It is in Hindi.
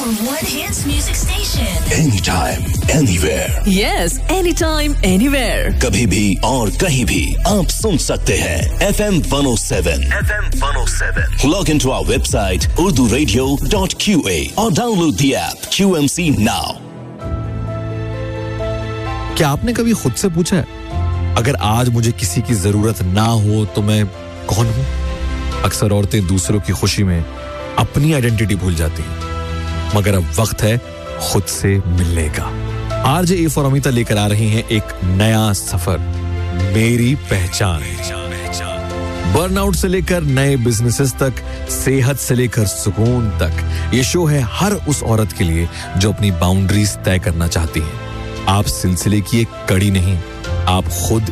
one hits music station. Anytime, anywhere. Yes, anytime, anywhere. कभी भी और कहीं भी आप सुन सकते हैं FM 107. FM 107. Log into our website urduradio.qa or download the app QMC now. क्या आपने कभी खुद से पूछा है, अगर आज मुझे किसी की जरूरत ना हो तो मैं कौन हूं? अक्सर औरतें दूसरों की खुशी में अपनी आइडेंटिटी भूल जाती हैं, मगर अब वक्त है खुद से मिलने का। आरजे ए फॉर अमिता लेकर आ रही हैं एक नया सफर, मेरी पहचान। बर्नआउट से लेकर नए बिजनेसेस तक, सेहत से लेकर सुकून तक, ये शो है हर उस औरत के लिए जो अपनी बाउंड्रीज तय करना चाहती है। आप सिलसिले की एक कड़ी नहीं, आप खुद